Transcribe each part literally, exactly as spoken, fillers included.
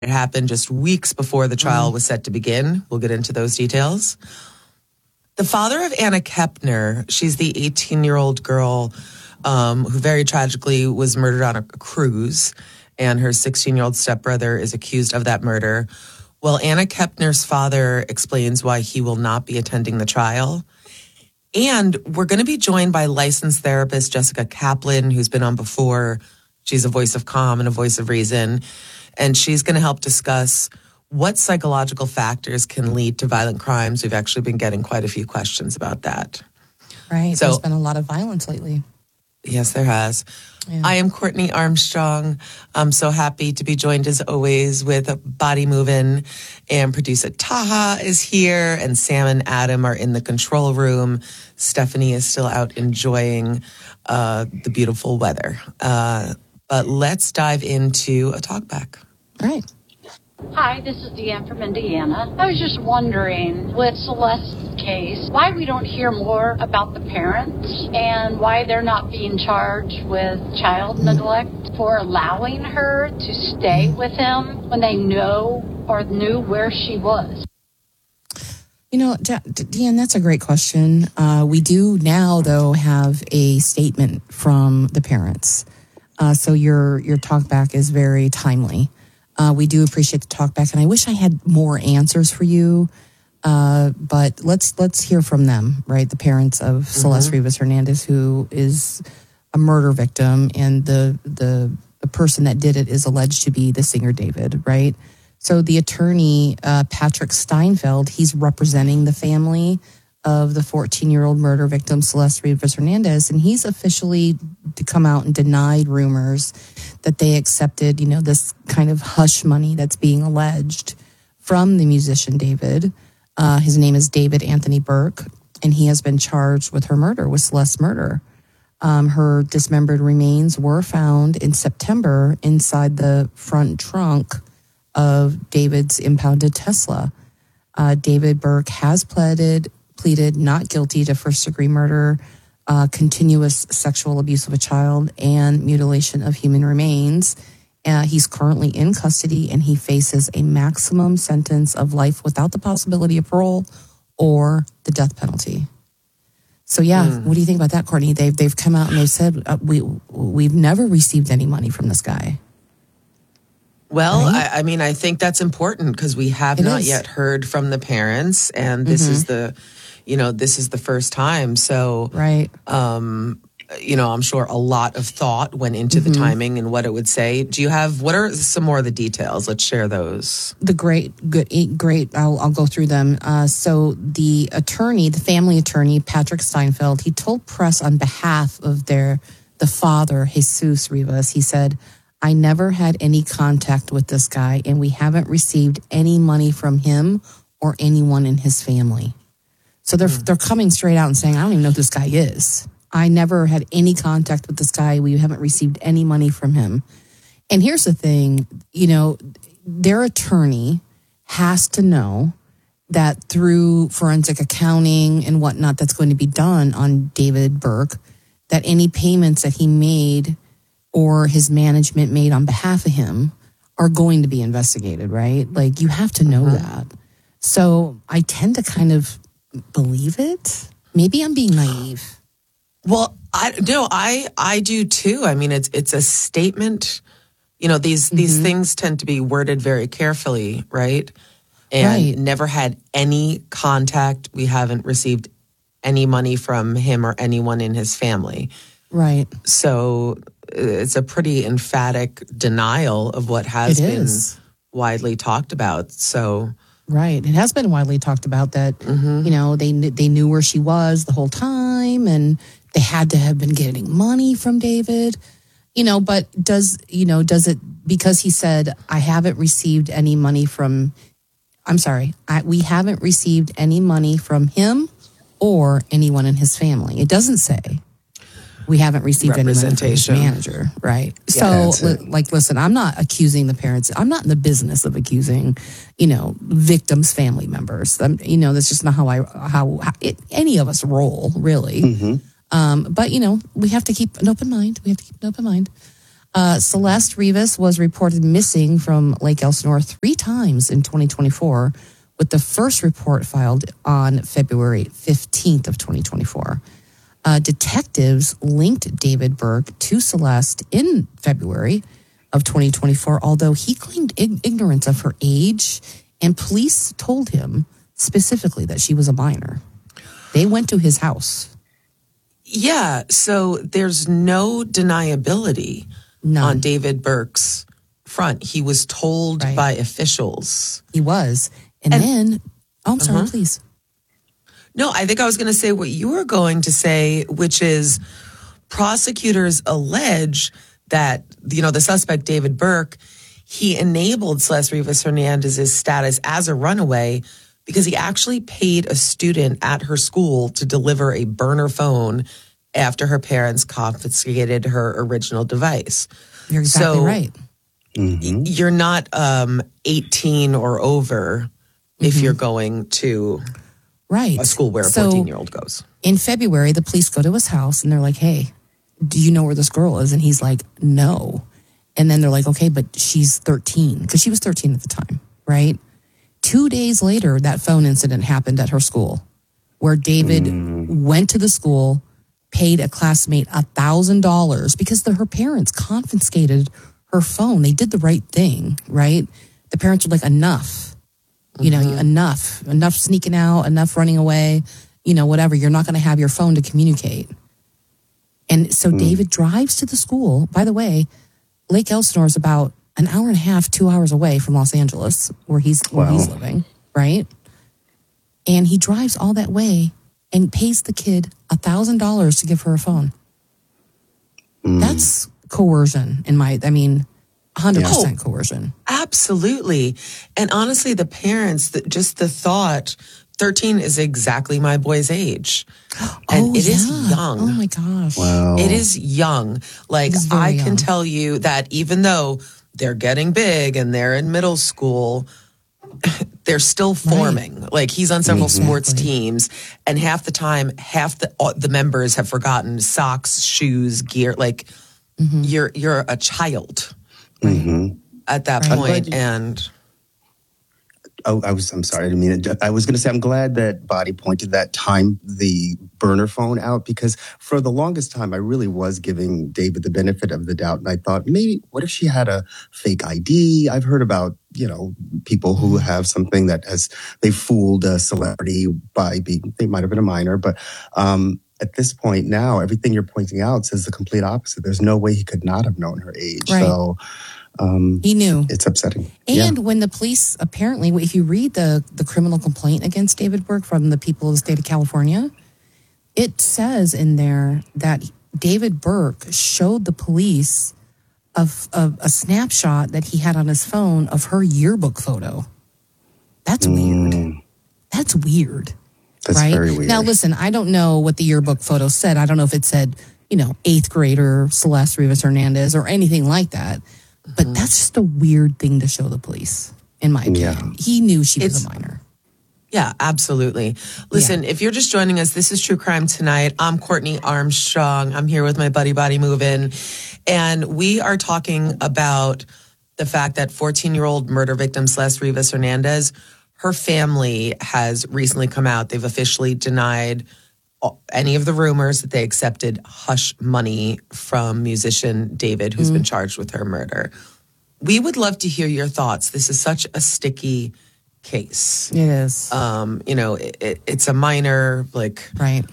It happened just weeks before the trial mm. was set to begin. We'll get into those details. The father of Anna Kepner, she's the eighteen-year-old girl um, who very tragically was murdered on a cruise, and her sixteen-year-old stepbrother is accused of that murder. Well, Anna Kepner's father explains why he will not be attending the trial. And we're going to be joined by licensed therapist Jessica Kaplan, who's been on before. She's a voice of calm and a voice of reason. And she's going to help discuss what psychological factors can lead to violent crimes. We've actually been getting quite a few questions about that. Right. So, there's been a lot of violence lately. Yes, there has. Yeah. I am Courtney Armstrong. I'm so happy to be joined as always with Body Movin', and producer Taha is here, and Sam and Adam are in the control room. Stephanie is still out enjoying uh, the beautiful weather. Uh, but let's dive into a talkback. All right. Hi, this is Deanne from Indiana. I was just wondering, with Celeste's case, why we don't hear more about the parents and why they're not being charged with child neglect for allowing her to stay with him when they know or knew where she was. You know, De- De- Deanne, that's a great question. Uh, we do now, though, have a statement from the parents. Uh, so your your talkback is very timely. Uh, we do appreciate the talkback, and I wish I had more answers for you. Uh, but let's let's hear from them, right? The parents of mm-hmm. Celeste Rivas Hernandez, who is a murder victim, and the the the person that did it is alleged to be the singer David, right? So the attorney uh, Patrick Steinfeld, he's representing the family of the fourteen-year-old murder victim Celeste Rivas Hernandez, and he's officially come out and denied rumors that they accepted, you know, this kind of hush money that's being alleged from the musician David. Uh, his name is David Anthony Burke, and he has been charged with her murder, with Celeste's murder. Um, her dismembered remains were found in September inside the front trunk of David's impounded Tesla. Uh, David Burke has pleaded pleaded not guilty to first-degree murder, uh, continuous sexual abuse of a child, and mutilation of human remains. Uh, he's currently in custody, and he faces a maximum sentence of life without the possibility of parole or the death penalty. So, yeah, mm. what do you think about that, Courtney? They've they've come out and they've said uh, we we've never received any money from this guy. Well, right? I, I mean, I think that's important because we have it not is. yet heard from the parents, and this mm-hmm. is the, you know, this is the first time. So, right. Um, you know, I'm sure a lot of thought went into mm-hmm. the timing and what it would say. Do you have, what are some more of the details? Let's share those. The great, good, great, I'll, I'll go through them. Uh, so the attorney, the family attorney, Patrick Steinfeld, he told press on behalf of their, the father, Jesus Rivas, he said, I never had any contact with this guy, and we haven't received any money from him or anyone in his family. So they're mm. they're coming straight out and saying, I don't even know who this guy is. I never had any contact with this guy. We haven't received any money from him. And here's the thing, you know, their attorney has to know that through forensic accounting and whatnot that's going to be done on David Burke, that any payments that he made or his management made on behalf of him are going to be investigated, right? Like, you have to know mm-hmm. that. So I tend to kind of believe it. Maybe I'm being naive. Well, I no, I I do too. I mean, it's it's a statement. You know, these mm-hmm. these things tend to be worded very carefully, right? And right. never had any contact. We haven't received any money from him or anyone in his family. Right. So it's a pretty emphatic denial of what has it been is. widely talked about. So, right, it has been widely talked about that. Mm-hmm. You know, they they knew where she was the whole time, and they had to have been getting money from David. You know, but does you know does it because he said I haven't received any money from? I'm sorry, I, we haven't received any money from him or anyone in his family. It doesn't say. We haven't received any money from his manager, right? Yeah, so, li- like, listen, I'm not accusing the parents. I'm not in the business of accusing, you know, victims' family members. I'm, you know, that's just not how I how, how it, any of us roll, really. Mm-hmm. Um, but you know, we have to keep an open mind. We have to keep an open mind. Uh, Celeste Rivas was reported missing from Lake Elsinore three times in twenty twenty-four, with the first report filed on February fifteenth of twenty twenty-four. Uh, detectives linked David Burke to Celeste in February of twenty twenty-four, although he claimed ig- ignorance of her age, and police told him specifically that she was a minor. They went to his house. Yeah, so there's no deniability None. on David Burke's front. He was told Right. by officials. He was. And, And- then, oh, I'm sorry, Uh-huh. please. No, I think I was going to say what you were going to say, which is prosecutors allege that, you know, the suspect, David Burke, he enabled Celeste Rivas Hernandez's status as a runaway because he actually paid a student at her school to deliver a burner phone after her parents confiscated her original device. You're exactly So- right. Mhm. You're not um, eighteen or over if you're going to Right. a school where a So, fourteen-year-old goes. in February, the police go to his house and they're like, hey, do you know where this girl is? And he's like, no. And then they're like, okay, but she's thirteen, because she was thirteen at the time, right? Two days later, that phone incident happened at her school where David went to the school, paid a classmate one thousand dollars because the, her parents confiscated her phone. They did the right thing, right? The parents were like, enough. You know, enough, enough sneaking out, enough running away, you know, whatever. You're not going to have your phone to communicate. And so David drives to the school. By the way, Lake Elsinore is about an hour and a half, two hours away from Los Angeles, where he's where Wow. he's living, right? And he drives all that way and pays the kid a thousand dollars to give her a phone. That's coercion, in my. I mean, hundred percent coercion. Absolutely. And honestly, the parents, that just the thought, thirteen is exactly my boy's age. And oh, it is yeah. young. Oh my gosh. Wow. It is young. Like, It's very I can young. tell you that even though they're getting big and they're in middle school, they're still forming. Like, he's on several sports Exactly. teams, and half the time, half the uh, the members have forgotten socks, shoes, gear. Like, Mm-hmm. you're you're a child Mhm. at that Right. point, you- and Oh, I was. I'm sorry. I didn't mean it. I was going to say I'm glad that Body pointed that time the burner phone out, because for the longest time I really was giving David the benefit of the doubt, and I thought maybe what if she had a fake I D? I've heard about you know people who have something that has they fooled a celebrity by being they might have been a minor, but um, at this point now everything you're pointing out says the complete opposite. There's no way he could not have known her age. Right. So um, He knew. it's upsetting. And when the police, apparently, if you read the, the criminal complaint against David Burke from the people of the state of California, it says in there that David Burke showed the police a, a, a snapshot that he had on his phone of her yearbook photo. That's weird. That's weird. That's right? very weird. Now, listen, I don't know what the yearbook photo said. I don't know if it said, you know, eighth grader Celeste Rivas Hernandez or anything like that. But that's just a weird thing to show the police, in my opinion. Yeah. He knew she was It's- a minor. yeah, absolutely. Listen, if you're just joining us, this is True Crime Tonight. I'm Courtney Armstrong. I'm here with my buddy Body Movin', and we are talking about the fact that fourteen-year-old murder victim Celeste Rivas Hernandez, her family has recently come out. They've officially denied any of the rumors that they accepted hush money from musician David, who's been charged with her murder. We would love to hear your thoughts. This is such a sticky case. It is. Um, you know, it, it, it's a minor, like, right.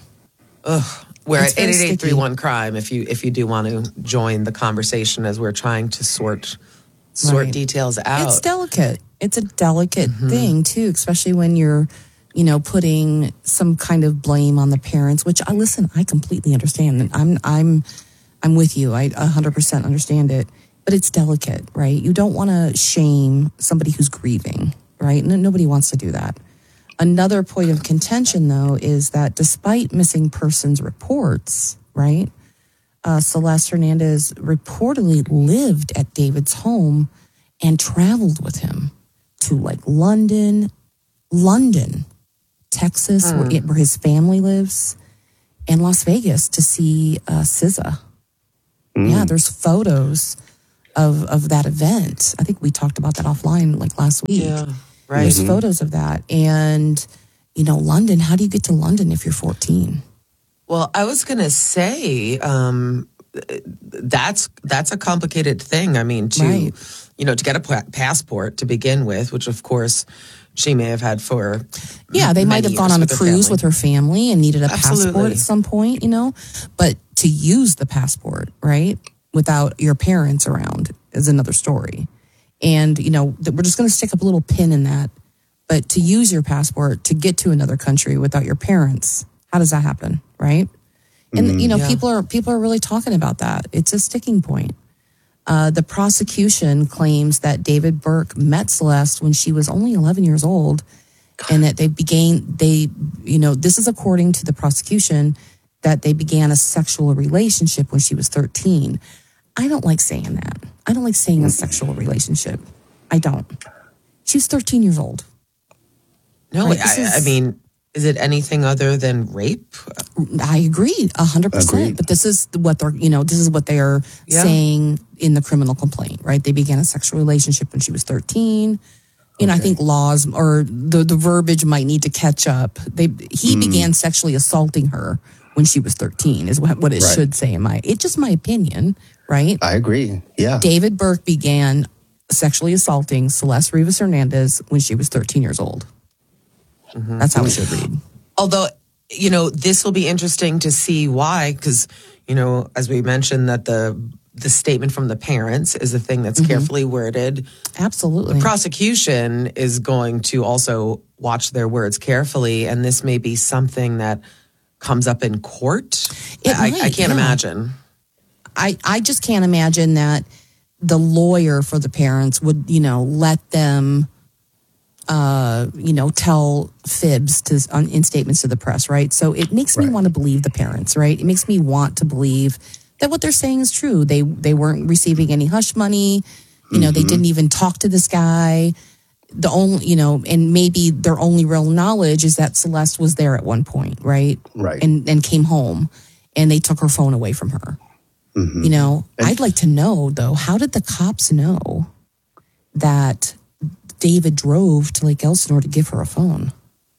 we're It's at very eight eight eight three one crime if you if you do want to join the conversation as we're trying to sort sort Right. details out. It's delicate. It's a delicate thing, too, especially when you're, you know, putting some kind of blame on the parents, which I listen, I completely understand. And I'm I'm I'm with you. I one hundred percent understand it. But it's delicate, right? You don't want to shame somebody who's grieving, right? No, nobody wants to do that. Another point of contention, though, is that despite missing persons reports, right, uh, Celeste Hernandez reportedly lived at David's home and traveled with him to like London, London, Texas, where, it, where his family lives, and Las Vegas to see uh, S Z A. Yeah, there's photos of of that event. I think we talked about that offline like last week. Yeah, right. There's photos of that. And, you know, London, how do you get to London if you're fourteen? Well, I was going to say um, that's that's a complicated thing. I mean, to Right. you know, to get a pa- passport to begin with, which of course she may have had for Yeah, they might many have gone years on a with her cruise family. with her family and needed a passport Absolutely. at some point, you know. But to use the passport, right, without your parents around is another story. And, you know, th- we're just going to stick up a little pin in that. But to use your passport to get to another country without your parents, how does that happen, right? And, you know, Yeah. people are people are really talking about that. It's a sticking point. Uh, the prosecution claims that David Burke met Celeste when she was only eleven years old, and that they began, they, you know, this is according to the prosecution, that they began a sexual relationship when she was thirteen. I don't like saying that. I don't like saying a sexual relationship. I don't. She was thirteen years old. No, Right, this I, I is- mean, is it anything other than rape? I agree, a hundred percent. Agreed. But this is what they're, you know, this is what they are Yeah. saying in the criminal complaint, right? They began a sexual relationship when she was thirteen. You know, I think laws or the the verbiage might need to catch up. They he Hmm. began sexually assaulting her when she was thirteen, is what what it Right. should say. In my, it's just my opinion, right? I agree. Yeah. David Burke began sexually assaulting Celeste Rivas Hernandez when she was thirteen years old. That's how it should read. Although, you know, this will be interesting to see why, because, you know, as we mentioned, that the the statement from the parents is a thing that's carefully worded. Absolutely. Prosecution is going to also watch their words carefully, and this may be something that comes up in court. It I, I might, can't yeah. imagine. I, I just can't imagine that the lawyer for the parents would, you know, let them, uh, you know, tell fibs to on, in statements to the press, right? So it makes me Right. want to believe the parents, right? It makes me want to believe that what they're saying is true. They they weren't receiving any hush money. You know, they didn't even talk to this guy. The only, you know, and maybe their only real knowledge is that Celeste was there at one point, right? Right. And and came home, and they took her phone away from her. You know, I'd like to know though, how did the cops know that David drove to Lake Elsinore to give her a phone?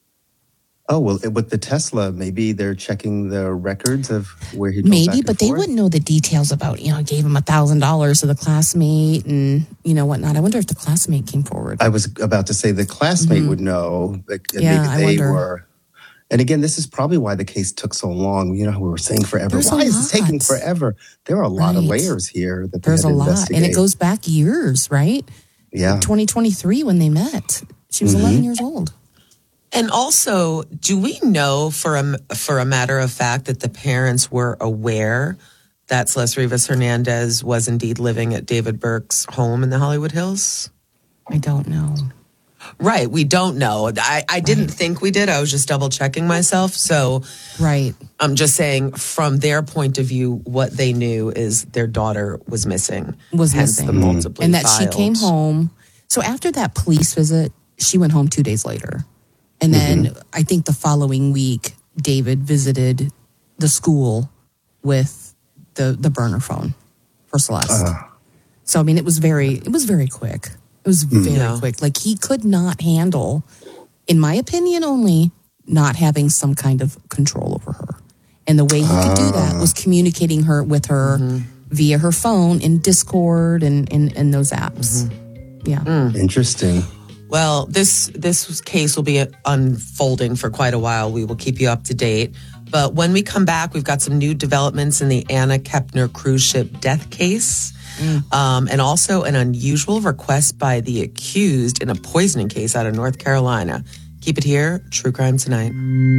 Oh, well, with the Tesla, maybe they're checking the records of where he drove back Maybe, and but they forth. wouldn't know the details about, you know, gave him a thousand dollars to the classmate and, you know, whatnot. I wonder if the classmate came forward. I was about to say the classmate would know. Like, Mm-hmm. Yeah, I maybe they wonder. were. And again, this is probably why the case took so long. You know, we were saying forever. There's a why is it taking lot. forever? There are a lot of Right. layers here that they There's had a to lot. And investigate. it goes back years, right? yeah. twenty twenty-three when they met. She was eleven years old. And also, do we know for a, for a matter of fact that the parents were aware that Celeste Rivas Hernandez was indeed living at David Burke's home in the Hollywood Hills? I don't know. Right, we don't know. I, I didn't think we did. I was just double checking myself. So Right. I'm just saying, from their point of view, what they knew is their daughter was missing. Was hence missing. the multiply And that filed. she came home. So after that police visit, she went home two days later. And then I think the following week, David visited the school with the, the burner phone for Celeste. So I mean, it was very it was very quick. It was very Yeah. quick. Like he could not handle, in my opinion, only not having some kind of control over her. And the way he could do that was communicating her with her via her phone in Discord and and, and those apps. Yeah. Interesting. Well, this this case will be unfolding for quite a while. We will keep you up to date. But when we come back, we've got some new developments in the Anna Kepner cruise ship death case, um, and also an unusual request by the accused in a poisoning case out of North Carolina. Keep it here, True Crime Tonight.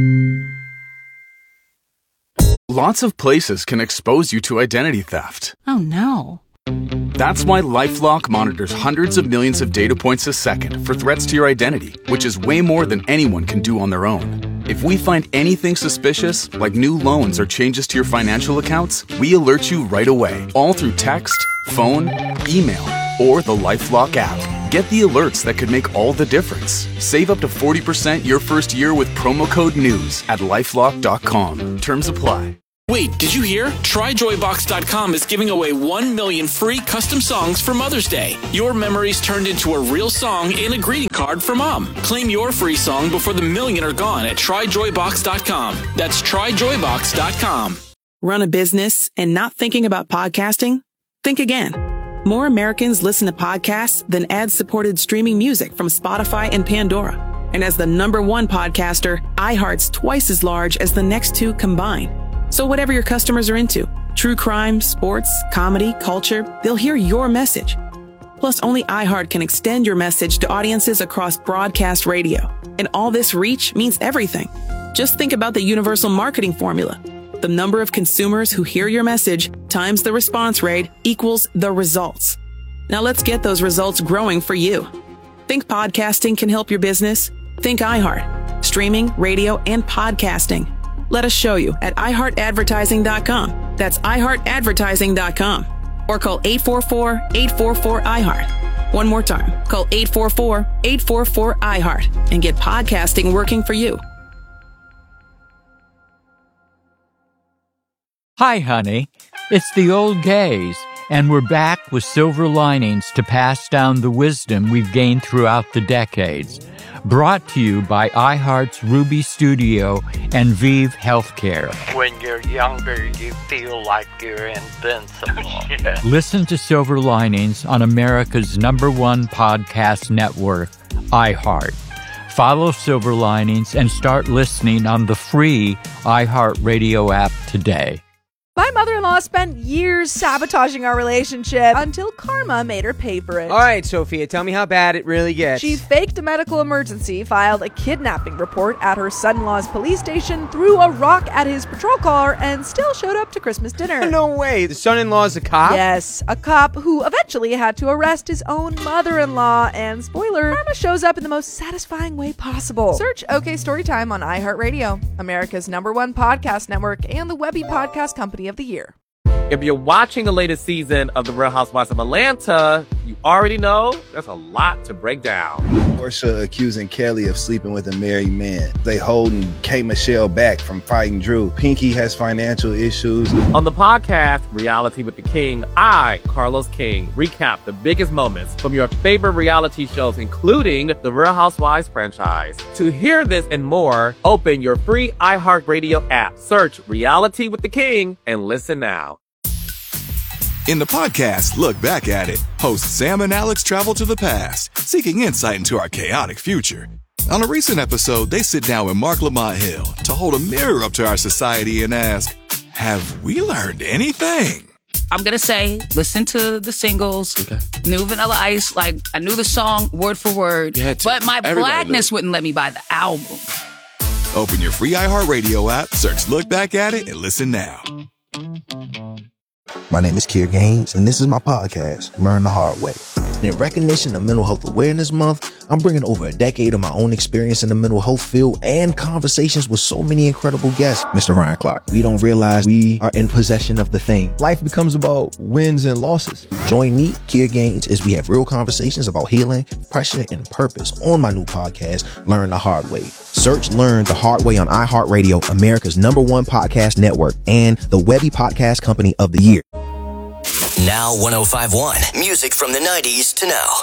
Lots of places can expose you to identity theft. Oh no. That's why LifeLock monitors hundreds of millions of data points a second for threats to your identity, which is way more than anyone can do on their own. If we find anything suspicious, like new loans or changes to your financial accounts, we alert you right away, all through text, phone, email, or the LifeLock app. Get the alerts that could make all the difference. Save up to forty percent your first year with promo code NEWS at lifelock dot com. Terms apply. Wait, did you hear? Try joy box dot com is giving away one million free custom songs for Mother's Day. Your memories turned into a real song and a greeting card for Mom. Claim your free song before the million are gone at try joy box dot com. That's try joy box dot com. Run a business and not thinking about podcasting? Think again. More Americans listen to podcasts than ad-supported streaming music from Spotify and Pandora. And as the number one podcaster, iHeart's twice as large as the next two combined. So whatever your customers are into, true crime, sports, comedy, culture, they'll hear your message. Plus, only iHeart can extend your message to audiences across broadcast radio. And all this reach means everything. Just think about the universal marketing formula. The number of consumers who hear your message times the response rate equals the results. Now let's get those results growing for you. Think podcasting can help your business? Think iHeart. Streaming, radio, and podcasting. Let us show you at i heart advertising dot com. That's i heart advertising dot com. Or call eight four four, eight four four, I heart. One more time. Call eight four four, eight four four, I heart and get podcasting working for you. Hi, honey. It's the old gays, and we're back with silver linings to pass down the wisdom we've gained throughout the decades. Brought to you by iHeart's Ruby Studio and Vive Healthcare. When you're younger, you feel like you're invincible. Yeah. Listen to Silver Linings on America's number one podcast network, iHeart. Follow Silver Linings and start listening on the free iHeartRadio app today. My mother-in-law spent years sabotaging our relationship until karma made her pay for it. All right, Sophia, tell me how bad it really gets. She faked a medical emergency, filed a kidnapping report at her son-in-law's police station, threw a rock at his patrol car, and still showed up to Christmas dinner. No way. The son-in-law's a cop? Yes, a cop who eventually had to arrest his own mother-in-law. And spoiler, karma shows up in the most satisfying way possible. Search OK Storytime on iHeartRadio, America's number one podcast network, and the Webby Podcast Company of the Year. If you're watching the latest season of The Real Housewives of Atlanta, you already know there's a lot to break down. Porsha accusing Kelly of sleeping with a married man. They holding K. Michelle back from fighting Drew. Pinky has financial issues. On the podcast, Reality with the King, I, Carlos King, recap the biggest moments from your favorite reality shows, including the Real Housewives franchise. To hear this and more, open your free iHeartRadio app, search Reality with the King, and listen now. In the podcast, Look Back at It, hosts Sam and Alex travel to the past, seeking insight into our chaotic future. On a recent episode, they sit down with Mark Lamont Hill to hold a mirror up to our society and ask, have we learned anything? I'm going to say, listen to the singles, okay. New Vanilla Ice, like, I knew the song word for word, but my blackness wouldn't let me buy the album. Open your free iHeartRadio app, search Look Back at It, and listen now. My name is Kier Gaines, and this is my podcast, Learn the Hard Way. In recognition of Mental Health Awareness Month, I'm bringing over a decade of my own experience in the mental health field and conversations with so many incredible guests. Mister Ryan Clark, we don't realize we are in possession of the thing. Life becomes about wins and losses. Join me, Kier Gaines, as we have real conversations about healing, pressure, and purpose on my new podcast, Learn the Hard Way. Search Learn the Hard Way on iHeartRadio, America's number one podcast network, and the Webby Podcast Company of the Year. Now one oh five point one. Music from the nineties to now.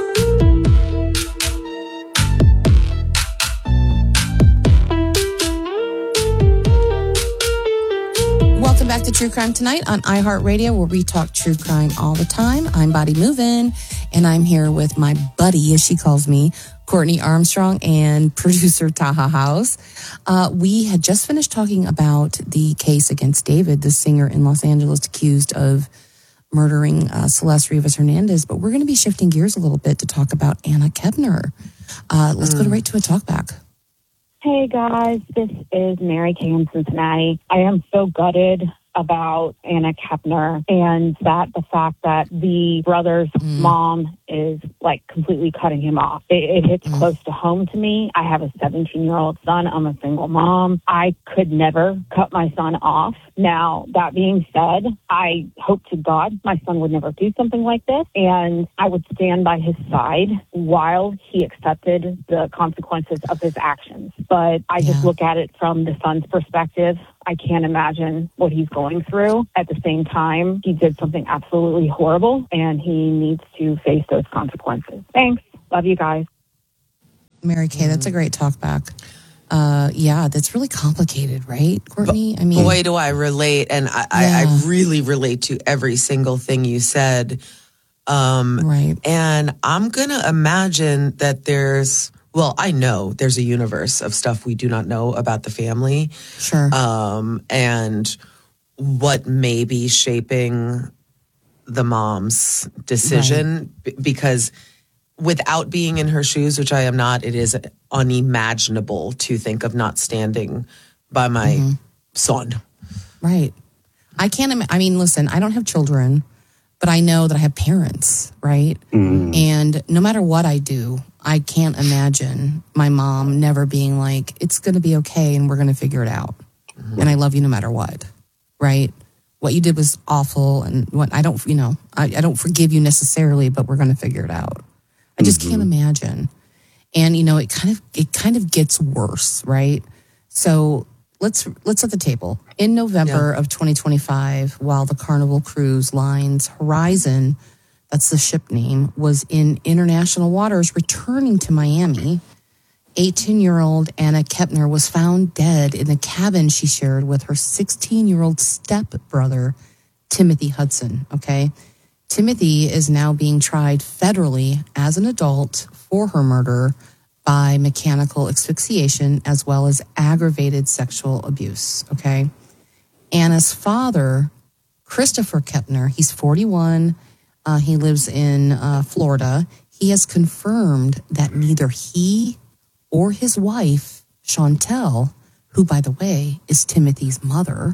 Welcome back to True Crime Tonight on iHeartRadio, where we talk true crime all the time. I'm Body Movin', and I'm here with my buddy, as she calls me, Courtney Armstrong, and producer Taha House. Uh, we had just finished talking about the case against David, the singer in Los Angeles accused of murdering uh, Celeste Rivas Hernandez, but we're going to be shifting gears a little bit to talk about Anna Kepner. Uh, let's mm. go right to a talkback. Hey guys, this is Mary Kay in Cincinnati. I am so gutted about Anna Kepner and that the fact that the brother's mm. mom is like completely cutting him off. It, it hits mm. close to home to me. I have a seventeen-year-old son. I'm a single mom. I could never cut my son off. Now, that being said, I hope to God my son would never do something like this, and I would stand by his side while he accepted the consequences of his actions. But I just yeah. look at it from the son's perspective. I can't imagine what he's going through. At the same time, he did something absolutely horrible, and he needs to face those consequences. Thanks. Love you guys. Mary Kay, that's a great talk back. Uh, yeah, that's really complicated, right, Courtney? I mean, boy, do I relate, and I, Yeah. I, I really relate to every single thing you said. Um, right. And I'm gonna imagine that there's, well, I know there's a universe of stuff we do not know about the family. Sure. Um, and what may be shaping the mom's decision, b- because without being in her shoes, which I am not, it is unimaginable to think of not standing by my Mm-hmm. son. Right. I can't, im- I mean, listen, I don't have children, but I know that I have parents, right? And no matter what I do, I can't imagine my mom never being like, it's going to be okay and we're going to figure it out. And I love you no matter what, right? What you did was awful, and what I don't, you know, I, I don't forgive you necessarily, but we're going to figure it out. I just can't imagine. And you know, it kind of it kind of gets worse, right? So let's let's set the table. In November of twenty twenty-five, while the Carnival Cruise Line's Horizon, that's the ship name, was in international waters returning to Miami, eighteen-year-old Anna Kepner was found dead in the cabin she shared with her sixteen-year-old stepbrother, Timothy Hudson, okay? Timothy is now being tried federally as an adult for her murder by mechanical asphyxiation as well as aggravated sexual abuse, okay? Anna's father, Christopher Kepner, he's forty-one. Uh, he lives in uh, Florida. He has confirmed that neither he or his wife, Chantel, who, by the way, is Timothy's mother,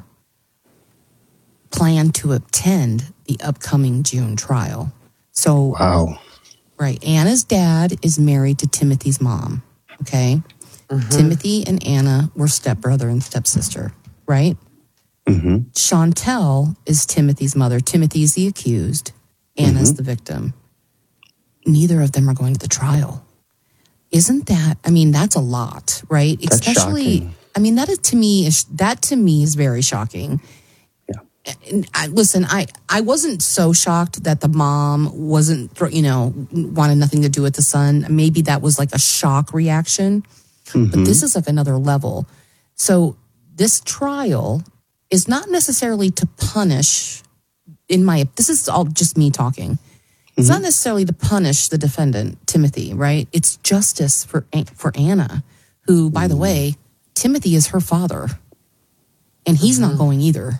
plan to attend the upcoming June trial. So, wow. Right. Anna's dad is married to Timothy's mom. Okay. Mm-hmm. Timothy and Anna were stepbrother and stepsister, right? Mm-hmm. Chantel is Timothy's mother. Timothy's the accused. Anna's Mm-hmm. the victim. Neither of them are going to the trial. Isn't that, I mean, that's a lot, right? That's Especially, shocking. I mean, that is to me, is that to me is very shocking. And I, listen, I, I wasn't so shocked that the mom wasn't, you know, wanted nothing to do with the son. Maybe that was like a shock reaction, Mm-hmm. but this is like another level. So this trial is not necessarily to punish, in my, this is all just me talking. It's not necessarily to punish the defendant, Timothy, right? It's justice for, for Anna, who, by the way, Timothy is her father, and he's not going either.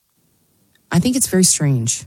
I think it's very strange.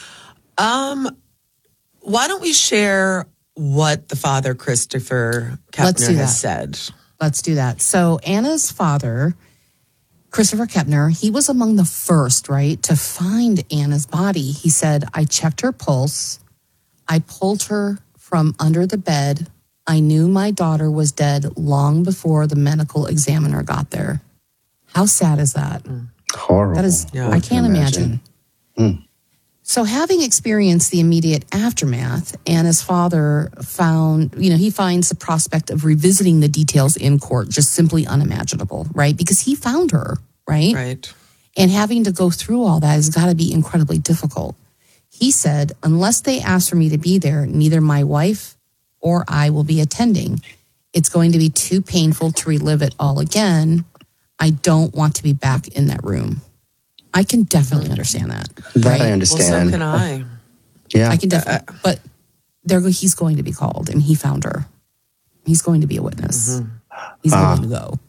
Um, why don't we share what the father, Christopher Let's Kepner, do has that. said? Let's do that. So Anna's father, Christopher Kepner, he was among the first, right, to find Anna's body. He said, I checked her pulse. I pulled her from under the bed. I knew my daughter was dead long before the medical examiner got there. How sad is that? Horrible. That is, Yeah, I can't imagine. Mm. So having experienced the immediate aftermath, Anna's father found, you know, he finds the prospect of revisiting the details in court just simply unimaginable, right? Because he found her, right? Right. And having to go through all that has got to be incredibly difficult. He said, unless they ask for me to be there, neither my wife or I will be attending. It's going to be too painful to relive it all again. I don't want to be back in that room. I can definitely understand that. That right? I understand. Well, so can I. Yeah. I can definitely, but there, he's going to be called, and he found her. He's going to be a witness. Mm-hmm. He's Ah. going to go.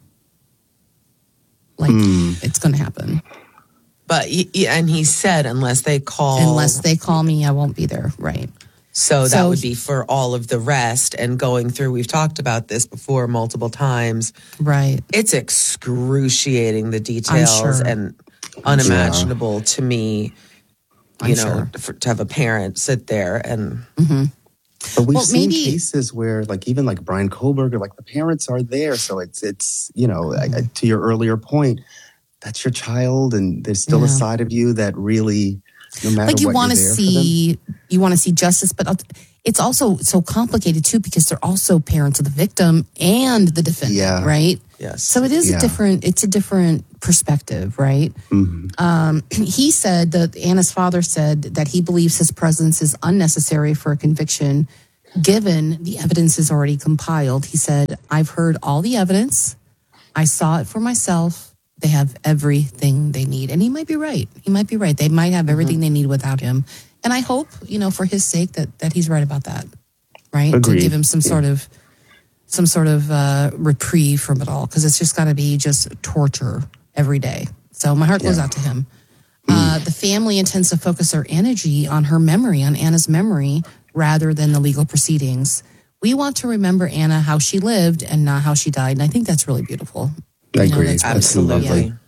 Like, Mm. it's going to happen. But, he, he- and he said, unless they call. Unless they call me, I won't be there. Right. So that So- would be for all of the rest and going through. We've talked about this before multiple times. Right. It's excruciating, the details, sure. and unimaginable to me, you I'm know, sure. for, to have a parent sit there and. Mm-hmm. But we've Well, seen maybe- cases where, like, even like Brian Kohlberger, like the parents are there. So it's, it's you know, I, I- to your earlier point, that's your child, and there's still a Yeah. side of you that really, no matter Like you what, want to you're there for them. see, you want to see justice, but it's also so complicated too because they're also parents of the victim and the defendant, Yeah. right? Yes. So it is Yeah. a different, it's a different perspective, right? Mhm. Um, he said that Anna's father said that he believes his presence is unnecessary for a conviction given the evidence is already compiled. He said, I've heard all the evidence. I saw it for myself. They have everything they need. And he might be right. He might be right. They might have everything they need without him. And I hope, you know, for his sake that, that he's right about that, right? Agreed. To give him some Yeah. sort of some sort of uh, reprieve from it all, because it's just got to be just torture every day. So my heart goes Yeah. out to him. Uh, the family intends to focus their energy on her memory, on Anna's memory, rather than the legal proceedings. We want to remember Anna how she lived and not how she died. And I think that's really beautiful. I You know, agree. that's really- Absolutely. yeah.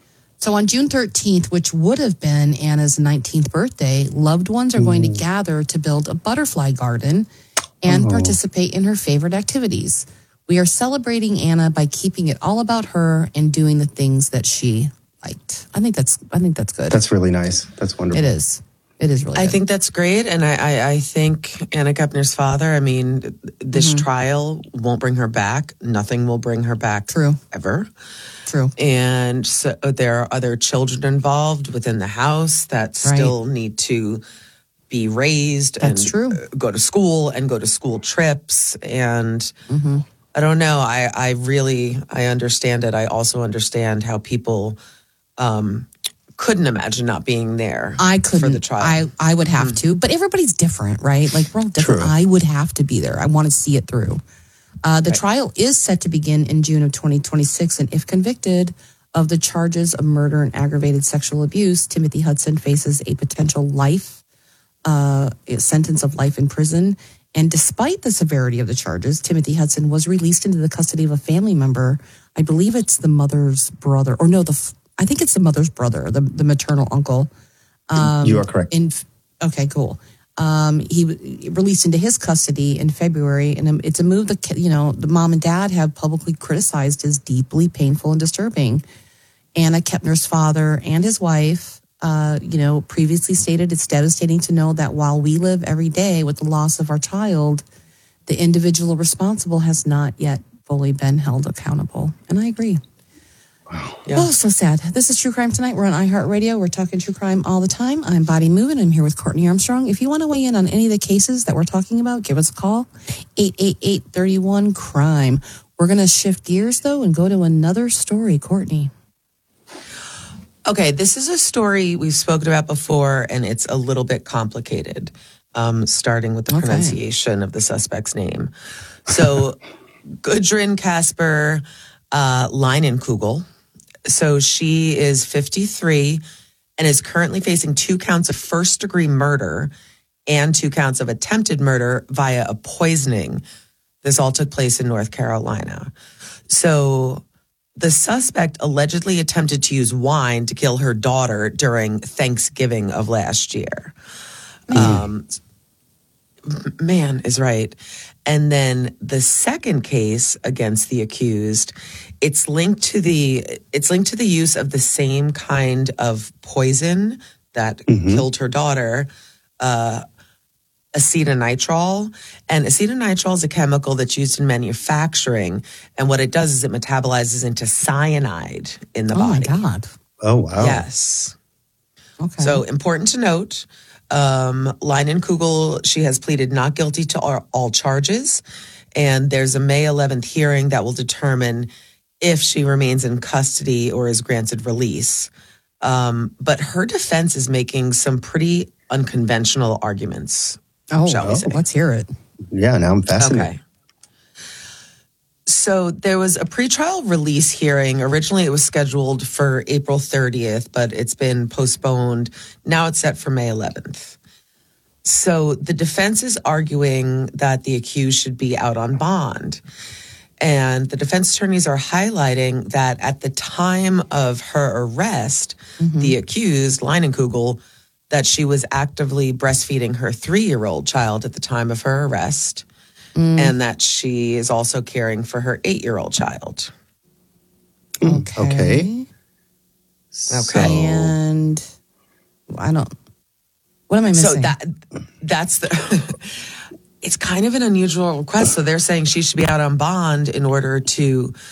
So on June thirteenth, which would have been Anna's nineteenth birthday, loved ones are going to gather to build a butterfly garden and Oh. participate in her favorite activities. We are celebrating Anna by keeping it all about her and doing the things that she liked. I think that's I think that's good. That's really nice. That's wonderful. It is. It is really I good. think that's great. And I, I, I think Anna Kepner's father, I mean, this trial won't bring her back. Nothing will bring her back. True. Ever. True. And so there are other children involved within the house that still need to be raised That's and true. uh, go to school and go to school trips. And Mm-hmm. I don't know. I, I really, I understand it. I also understand how people um, couldn't imagine not being there I couldn't. for the trial. I, I would have to, but everybody's different, right? Like we're all different. True. I would have to be there. I want to see it through. Uh, the trial is set to begin in June of twenty twenty-six, and if convicted of the charges of murder and aggravated sexual abuse, Timothy Hudson faces a potential life uh, sentence of life in prison. And despite the severity of the charges, Timothy Hudson was released into the custody of a family member. I believe it's the mother's brother, or no, the f- I think it's the mother's brother, the the maternal uncle. Um, You are correct. In okay, cool. Um, he was released into his custody in February, and it's a move that, you know, the mom and dad have publicly criticized as deeply painful and disturbing. Anna Kepner's father and his wife, uh, you know, previously stated it's devastating to know that while we live every day with the loss of our child, the individual responsible has not yet fully been held accountable. And I agree. Yeah. Oh, so sad. This is True Crime Tonight. We're on iHeartRadio. We're talking true crime all the time. I'm Body Moving. I'm here with Courtney Armstrong. If you want to weigh in on any of the cases that we're talking about, give us a call. eight eight eight, three one, crime. We're going to shift gears, though, and go to another story. Courtney. Okay, this is a story we've spoken about before, and it's a little bit complicated, um, starting with the Okay. pronunciation of the suspect's name. So, Gudrun Casper uh, Leinenkugel. So, she is fifty-three and is currently facing two counts of first degree murder and two counts of attempted murder via a poisoning. This all took place in North Carolina. So, the suspect allegedly attempted to use wine to kill her daughter during Thanksgiving of last year. Um, man is right. And then the second case against the accused, it's linked to the it's linked to the use of the same kind of poison that Mm-hmm. killed her daughter. Uh, acetonitrile. And acetonitrile is a chemical that's used in manufacturing. And what it does is it metabolizes into cyanide in the Oh, my body. God. Oh, wow. Yes. Okay. So important to note, um, Leinenkugel, she has pleaded not guilty to all, all charges. And there's a May eleventh hearing that will determine if she remains in custody or is granted release. Um, but her defense is making some pretty unconventional arguments. Oh, shall we say. let's hear it. Yeah, now I'm fascinated. Okay. So there was a pretrial release hearing. Originally, it was scheduled for April thirtieth, but it's been postponed. Now it's set for May eleventh. So the defense is arguing that the accused should be out on bond. And the defense attorneys are highlighting that at the time of her arrest, the accused, Leinenkugel, that she was actively breastfeeding her three-year-old child at the time of her arrest, and that she is also caring for her eight-year-old child. Okay. Okay. Okay. And I don't. What am I missing? So that that's the. It's kind of an unusual request. So they're saying she should be out on bond in order to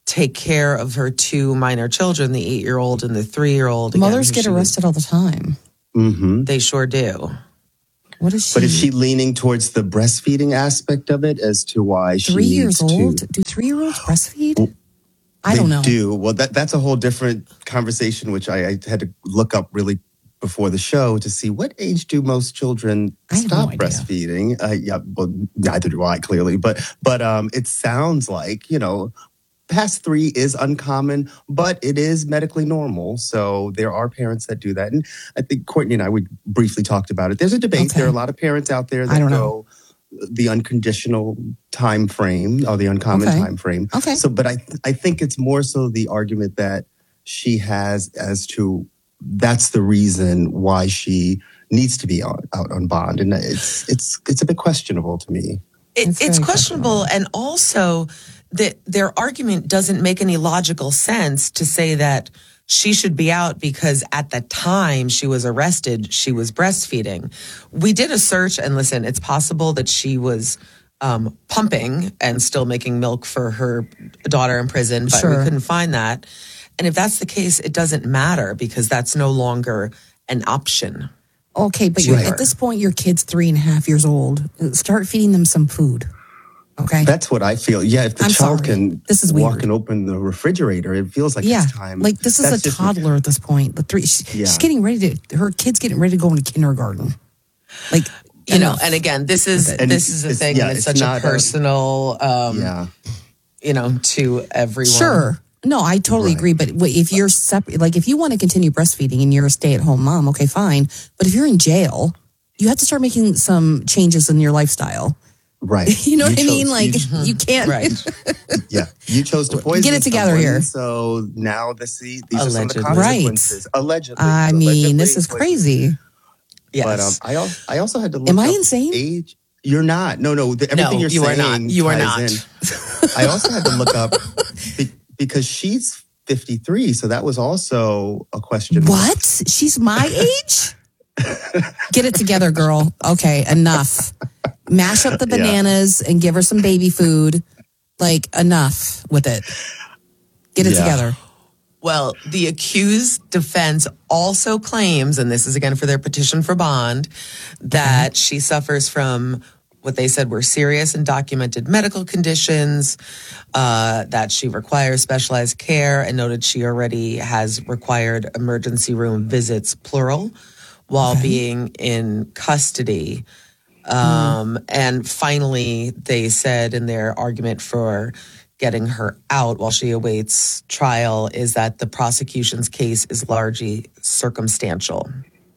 take care of her two minor children, the eight-year-old and the three-year-old. Mothers get arrested all the time. Mm-hmm. They sure do. What is she? But is she leaning towards the breastfeeding aspect of it as to why she Three needs years old? to? Do three-year-olds breastfeed? I don't know. They do. Well, that, that's a whole different conversation, which I, I had to look up really before the show to see what age do most children stop no breastfeeding. Uh, yeah, well, neither do I, clearly. But but um, it sounds like, you know, past three is uncommon, but it is medically normal. So there are parents that do that. And I think Courtney and I, we briefly talked about it. There's a debate. Okay. There are a lot of parents out there that I don't go know. the unconditional time frame or the uncommon Okay. time frame. Okay. So, but I, I think it's more so the argument that she has as to that's the reason why she needs to be on, out on bond. And it's, it's, it's a bit questionable to me. It, It's it's very questionable, and also that their argument doesn't make any logical sense to say that she should be out because at the time she was arrested, she was breastfeeding. We did a search, and listen, it's possible that she was um, pumping and still making milk for her daughter in prison, but Sure. we couldn't find that. And if that's the case, it doesn't matter because that's no longer an option. Okay, but you're, Right. at this point, your kid's three and a half years old. Start feeding them some food. Okay. That's what I feel. Yeah, if the I'm child sorry. can This is walk weird. and open the refrigerator, it feels like yeah, it's time. like this is That's a just- toddler at this point. The three, she, Yeah. she's getting ready to. Her kid's getting ready to go into kindergarten. Like You know, enough. and again, this is And this is the it's- thing, yeah, and it's, it's such a not a- personal, um, Yeah. you know, to everyone. Sure. No, I totally Right. agree. But wait, if you're separate, like if you want to continue breastfeeding and you're a stay-at-home mom, okay, fine. But if you're in jail, you have to start making some changes in your lifestyle. Right. You know what I chose- mean? Like you- you can't. Right. yeah. You chose to poison Get it together someone, here. So now this, these are some of the Allegedly. consequences. Allegedly. I mean, Allegedly this is poison. crazy. Yes. But um, I, al- I also had to look Am I up insane? age. You're not. No, no. The, everything No, you're you are saying not. You are ties not. in. I also had to look up be, because she's fifty-three. So that was also a question. What? She's my age? Get it together, girl. Okay, enough. Mash up the Yeah. bananas and give her some baby food. Like, enough with it. Get it Yeah. together. Well, the accused defense also claims, and this is again for their petition for bond, that she suffers from what they said were serious and documented medical conditions, uh, that she requires specialized care, and noted she already has required emergency room visits, plural, while Okay. being in custody. Um, And finally, they said in their argument for getting her out while she awaits trial is that the prosecution's case is largely circumstantial.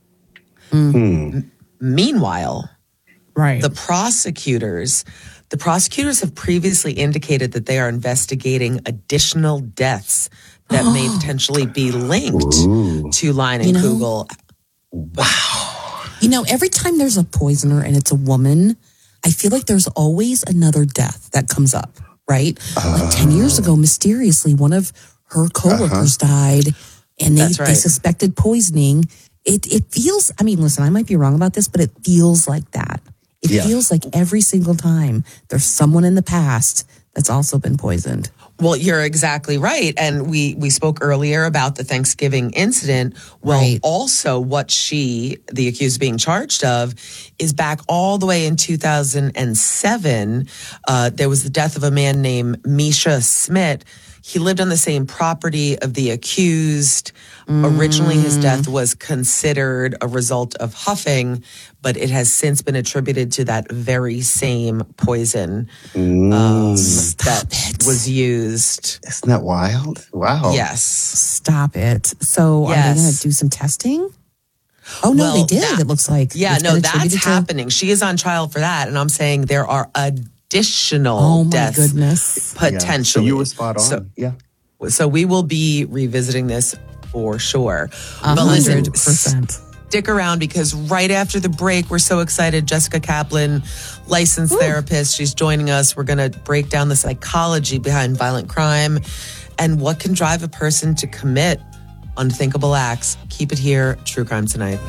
M- Meanwhile, Right. the prosecutors, the prosecutors have previously indicated that they are investigating additional deaths that may potentially be linked to Line and You know? Kugel. You know, every time there's a poisoner and it's a woman, I feel like there's always another death that comes up, right? Like ten years ago, mysteriously, one of her coworkers died and they, That's right. they suspected poisoning. It, it feels, I mean, listen, I might be wrong about this, but it feels like that. It Yeah. feels like every single time there's someone in the past that's also been poisoned. Well, you're exactly right. And we, we spoke earlier about the Thanksgiving incident. Well, Right. also what she, the accused being charged of, is back all the way in two thousand seven. Uh, there was the death of a man named Misha Smith. He lived on the same property of the accused. Originally, his death was considered a result of huffing, but it has since been attributed to that very same poison um, that it. was used. Isn't that wild? Wow. Yes. Stop it. So are they Yes. going to do some testing? Oh, no, Well, they did, that- it looks like. Yeah, It's no, been that's attributed to- happening. She is on trial for that. And I'm saying there are additional Oh, my deaths goodness. Yeah. potentially. So you were spot on. So, yeah. so we will be revisiting this for sure. A But listen, hundred percent. stick around because right after the break, we're so excited. Jessica Kaplan, licensed therapist, she's joining us. We're going to break down the psychology behind violent crime and what can drive a person to commit unthinkable acts. Keep it here, True Crime Tonight.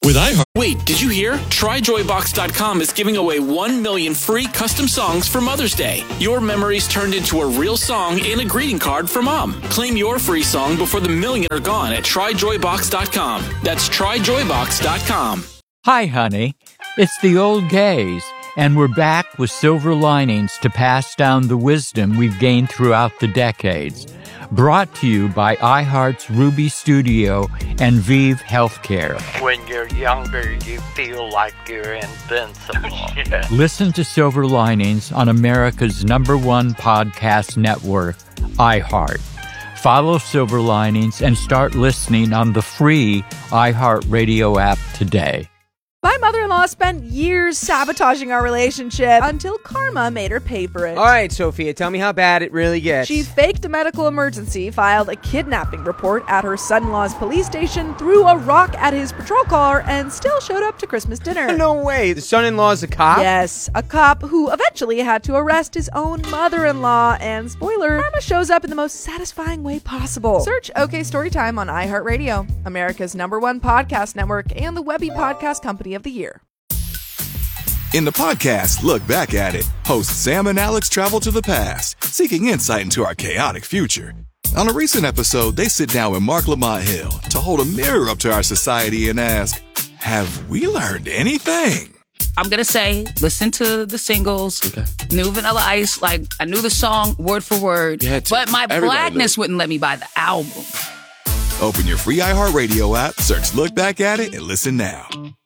With iHeart. Wait, did you hear? Try Joy Box dot com is giving away one million free custom songs for Mother's Day. Your memories turned into a real song and a greeting card for Mom. Claim your free song before the million are gone at Try Joy Box dot com. That's Try Joy Box dot com. Hi, honey. It's the old gays, and we're back with silver linings to pass down the wisdom we've gained throughout the decades. Brought to you by iHeart's Ruby Studio and Vive Healthcare. When you're younger, you feel like you're invincible. Listen to Silver Linings on America's number one podcast network, iHeart. Follow Silver Linings and start listening on the free iHeartRadio app today. My mother-in-law spent years sabotaging our relationship until karma made her pay for it. All right, Sophia, tell me how bad it really gets. She faked a medical emergency, filed a kidnapping report at her son-in-law's police station, threw a rock at his patrol car, and still showed up to Christmas dinner. No way. The son-in-law's a cop? Yes, a cop who eventually had to arrest his own mother-in-law. And spoiler, karma shows up in the most satisfying way possible. Search OK Storytime on iHeartRadio, America's number one podcast network, and the Webby Podcast Company of the Year. In the podcast, Look Back at It, hosts Sam and Alex travel to the past, seeking insight into our chaotic future. On a recent episode, they sit down with Mark Lamont Hill to hold a mirror up to our society and ask, have we learned anything? I'm going to say, listen to the singles, okay. New Vanilla Ice, like, I knew the song word for word, but my blackness wouldn't let me buy the album. Open your free iHeartRadio app, search Look Back at It, and listen now.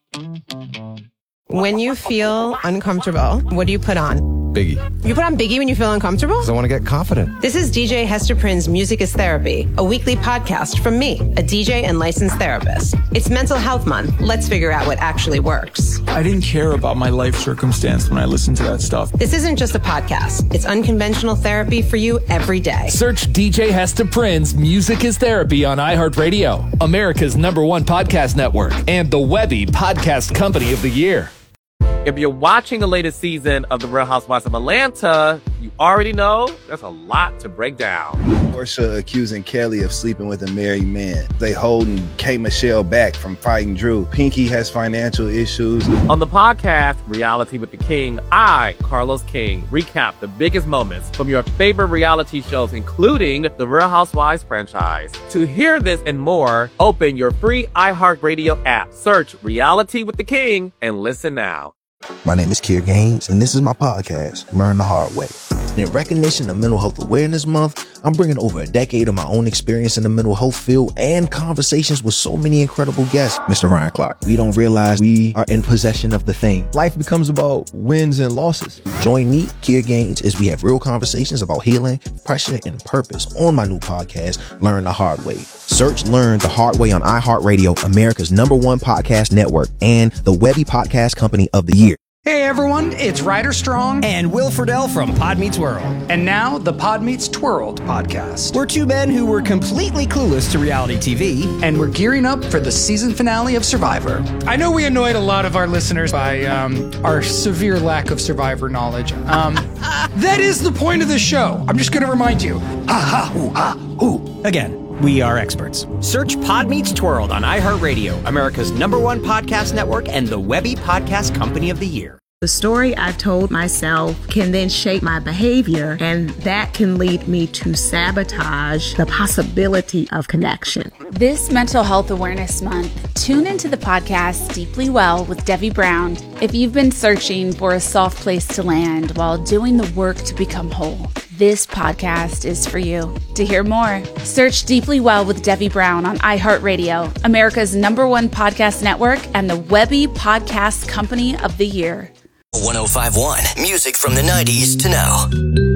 When you feel uncomfortable, what do you put on? Biggie. You put on Biggie when you feel uncomfortable? Because I want to get confident. This is D J Hester Prynne's Music is Therapy, a weekly podcast from me, a D J and licensed therapist. It's Mental Health Month. Let's figure out what actually works. I didn't care about my life circumstance when I listened to that stuff. This isn't just a podcast. It's unconventional therapy for you every day. Search D J Hester Prynne's Music is Therapy on iHeartRadio, America's number one podcast network, and the Webby Podcast Company of the Year. If you're watching the latest season of The Real Housewives of Atlanta, you already know there's a lot to break down. Porsha accusing Kelly of sleeping with a married man. They holding K. Michelle back from fighting Drew. Pinky has financial issues. On the podcast, Reality with the King, I, Carlos King, recap the biggest moments from your favorite reality shows, including the Real Housewives franchise. To hear this and more, open your free iHeartRadio app. Search Reality with the King and listen now. My name is Kier Gaines, and this is my podcast, Learn the Hard Way. And in recognition of Mental Health Awareness Month, I'm bringing over a decade of my own experience in the mental health field and conversations with so many incredible guests. Mister Ryan Clark, we don't realize we are in possession of the thing. Life becomes about wins and losses. Join me, Kier Gaines, as we have real conversations about healing, pressure, and purpose on my new podcast, Learn the Hard Way. Search Learn the Hard Way on iHeartRadio, America's number one podcast network, and the Webby Podcast Company of the Year. Hey everyone, it's Ryder Strong and Will Friedle from Pod Meets World. And now the Pod Meets Twirled podcast. We're two men who were completely clueless to reality T V, and we're gearing up for the season finale of Survivor. I know we annoyed a lot of our listeners by um, our severe lack of Survivor knowledge. Um, that is the point of the show. I'm just going to remind you. Ha ha hoo ha hoo. Again. We are experts. Search Pod Meets Twirled on iHeartRadio, America's number one podcast network, and the Webby Podcast Company of the Year. The story I told myself can then shape my behavior, and that can lead me to sabotage the possibility of connection. This Mental Health Awareness Month, tune into the podcast Deeply Well with Debbie Brown if you've been searching for a soft place to land while doing the work to become whole. This podcast is for you. To hear more, search Deeply Well with Debbie Brown on iHeartRadio, America's number one podcast network, and the Webby Podcast Company of the Year. one oh five point one, music from the nineties to now.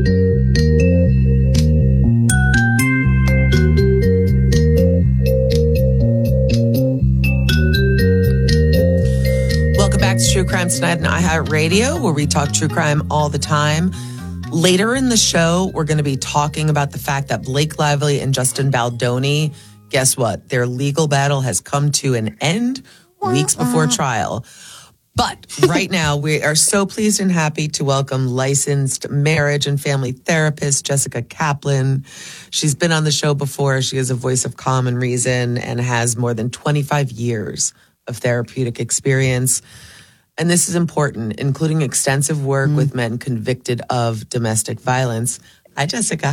Welcome back to True Crime Tonight on iHeartRadio, where we talk true crime all the time. Later in the show, we're going to be talking about the fact that Blake Lively and Justin Baldoni, guess what? Their legal battle has come to an end weeks before trial. But right now, we are so pleased and happy to welcome licensed marriage and family therapist Jessica Kaplan. She's been on the show before. She is a voice of calm and reason and has more than twenty-five years of therapeutic experience. And this is important, including extensive work mm. with men convicted of domestic violence. Hi, Jessica.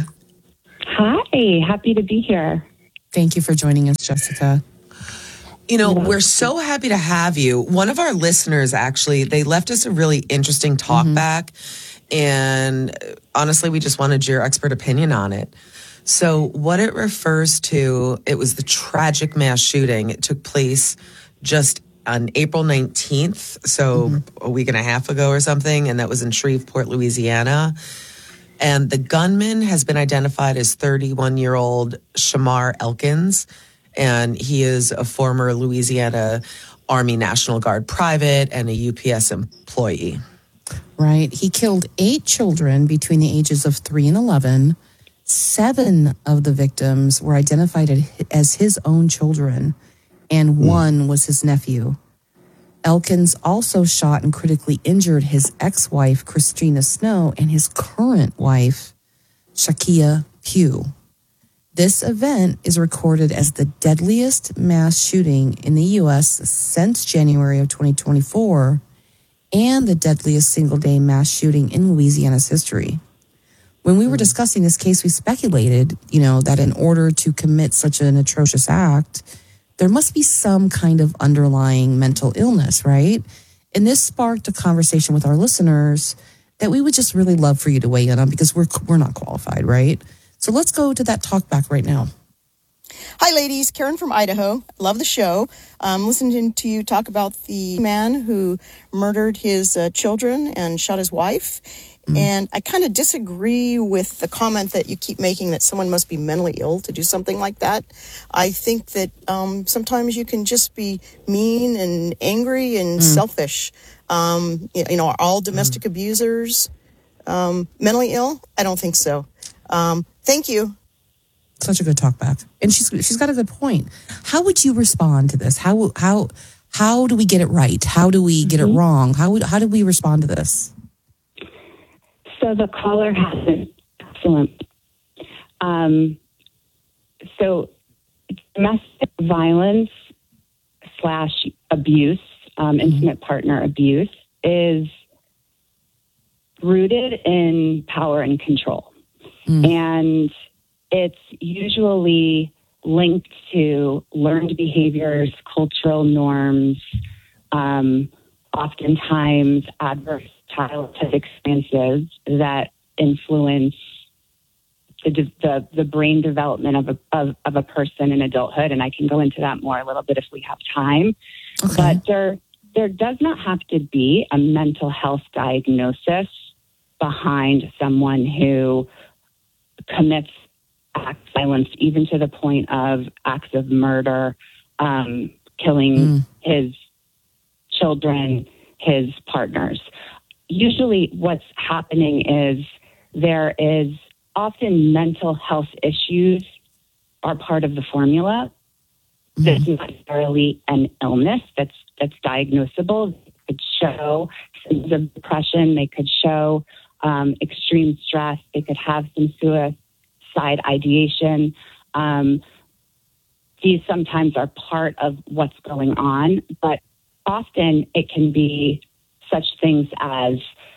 Hi, happy to be here. Thank you for joining us, Jessica. You know, we're so happy to have you. One of our listeners, actually, they left us a really interesting talk mm-hmm. back. And honestly, we just wanted your expert opinion on it. So what it refers to, it was the tragic mass shooting. It took place just on April nineteenth, so mm-hmm. a week and a half ago or something, and that was in Shreveport, Louisiana. And the gunman has been identified as thirty-one-year-old Shamar Elkins, and he is a former Louisiana Army National Guard private and a U P S employee. Right. He killed eight children between the ages of three and eleven. Seven of the victims were identified as his own children, and one was his nephew. Elkins also shot and critically injured his ex-wife, Christina Snow, and his current wife, Shakia Pugh. This event is recorded as the deadliest mass shooting in the U S since January of twenty twenty-four and the deadliest single-day mass shooting in Louisiana's history. When we were discussing this case, we speculated, you know, that in order to commit such an atrocious act, there must be some kind of underlying mental illness, right? And this sparked a conversation with our listeners that we would just really love for you to weigh in on because we're we're not qualified, right? So let's go to that talk back right now. Hi, ladies. Karen from Idaho. Love the show. Um, listening to you talk about the man who murdered his uh, children and shot his wife. Mm. And I kind of disagree with the comment that you keep making that someone must be mentally ill to do something like that. I think that um, sometimes you can just be mean and angry and mm. selfish. Um, you know, are all domestic mm. abusers um, mentally ill? I don't think so. Um, thank you. Such a good talk back. And she's she's got a good point. How would you respond to this? How how how do we get it right? How do we get mm-hmm. it wrong? How would, how do we respond to this? So the caller has been excellent. Um, so domestic violence slash abuse, um, intimate partner abuse, is rooted in power and control. Mm. And it's usually linked to learned behaviors, cultural norms, um, oftentimes adverse childhood experiences that influence the, the the brain development of a of, of a person in adulthood. And I can go into that more a little bit if we have time. Okay. But there there does not have to be a mental health diagnosis behind someone who commits acts of violence, even to the point of acts of murder, um, killing mm. his children, his partners. Usually what's happening is there is often mental health issues are part of the formula. Mm. That's not necessarily an illness that's that's diagnosable. They could show symptoms of depression. They could show um, extreme stress. They could have some suicide ideation. Um, these sometimes are part of what's going on, but often it can be such things as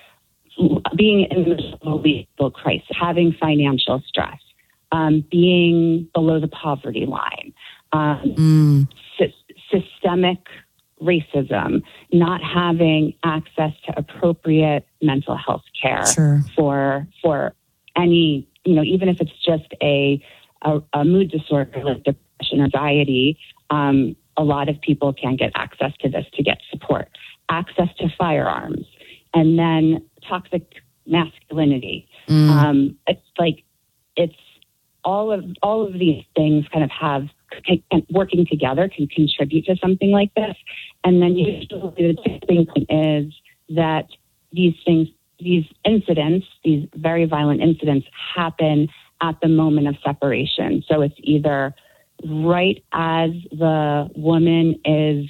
being in the middle of a legal crisis, having financial stress, um, being below the poverty line, um, mm. sy- systemic racism, not having access to appropriate mental health care sure. for for any, you know, even if it's just a a, a mood disorder like depression, anxiety. Um, a lot of people can't get access to this to get support, access to firearms, and then toxic masculinity. Mm. Um, it's like it's all of all of these things kind of have working together can contribute to something like this. And then usually the tipping point is that these things, these incidents, these very violent incidents happen at the moment of separation. So it's either right as the woman is